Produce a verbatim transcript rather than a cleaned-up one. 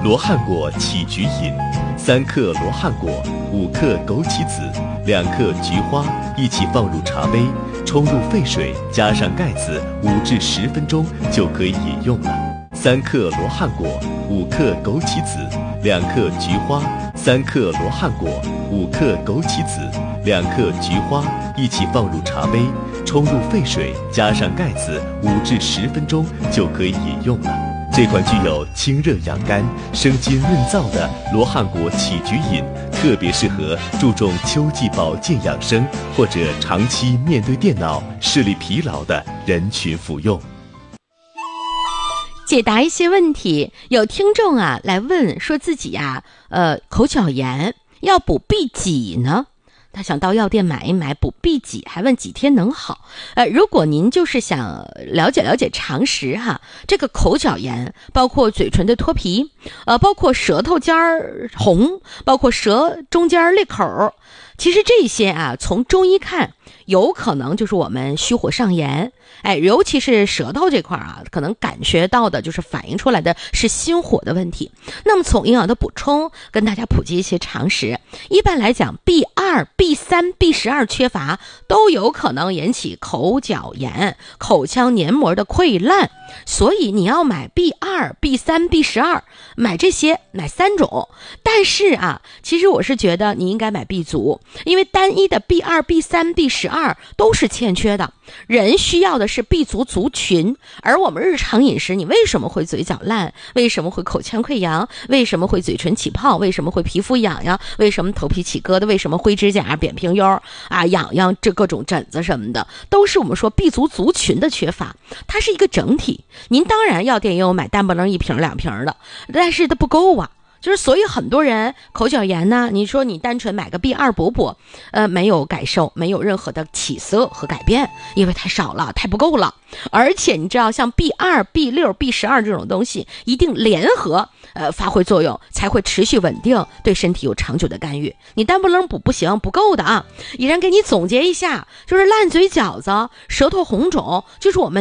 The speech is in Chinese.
罗汉果起局饮：三克罗汉果，五克枸杞子，两克菊花，一起放入茶杯，冲入沸水，加上盖子，五至十分钟就可以饮用了。三克罗汉果，五克枸杞子，两克菊花，三克罗汉果，五克枸杞子，两克菊花，一起放入茶杯，冲入沸水，加上盖子，五至十分钟就可以饮用了。这款具有清热养肝、生津润燥的罗汉果起局饮，特别适合注重秋季保健养生或者长期面对电脑、视力疲劳的人群服用。 解答一些问题，有听众啊来问说自己呀、啊，呃，口角炎要补 B 几呢？他想到药店买一买补 B 几，还问几天能好。呃，如果您就是想了解了解常识哈，这个口角炎包括嘴唇的脱皮，呃，包括舌头尖儿红，包括舌中间裂口，其实这些啊，从中医看，有可能就是我们虚火上炎。哎，尤其是舌头这块啊，可能感觉到的就是反映出来的是心火的问题。那么从营养的补充，跟大家普及一些常识。一般来讲 B 二、B 三、B 十二 缺乏都有可能引起口角炎、口腔黏膜的溃烂。所以你要买 B 二、B 三、B 十二，买这些，买三种。但是啊，其实我是觉得你应该买 B 族，因为单一的 B 二、B 三、B 十二 都是欠缺的。人需要的是 B 族族群，而我们日常饮食，你为什么会嘴角烂？为什么会口腔溃疡？为什么会嘴唇起泡？为什么会皮肤痒痒？为什么头皮起疙瘩？为什么灰指甲、扁平疣啊、痒痒，这各种疹子什么的，都是我们说 B 族族群的缺乏。它是一个整体。您当然药店也有买单不楞一瓶两瓶的，但是它不够啊。就是所以很多人口角炎呢，你说你单纯买个 B 二 补补，呃，没有感受，没有任何的起色和改变，因为太少了，太不够了。而且你知道，像 B 二、B 六、B 十二 这种东西，一定联合呃发挥作用，才会持续稳定，对身体有长久的干预。你单不楞补不行，不够的啊。依然给你总结一下，就是烂嘴饺子、舌头红肿，就是我们